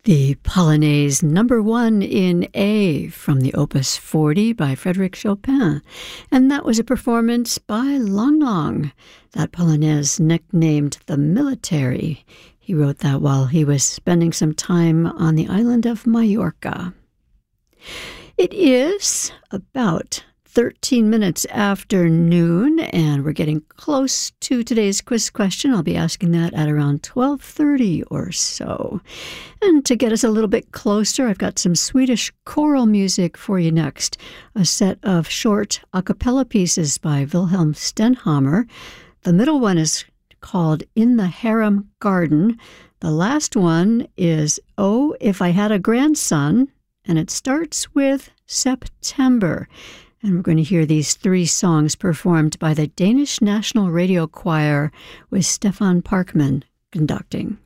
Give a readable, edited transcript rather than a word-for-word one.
The Polonaise number 1 in A from the Opus 40 by Frédéric Chopin. And that was a performance by Lang Lang, that Polonaise nicknamed the Military. He wrote that while he was spending some time on the island of Majorca. It is about 13 minutes after noon, and we're getting close to today's quiz question. I'll be asking that at around 12:30 or so. And to get us a little bit closer, I've got some Swedish choral music for you next. A set of short a cappella pieces by Wilhelm Stenhammar. The middle one is called In the Harem Garden. The last one is Oh, If I Had a Grandson, and it starts with September. And we're going to hear these 3 songs performed by the Danish National Radio Choir with Stefan Parkman conducting.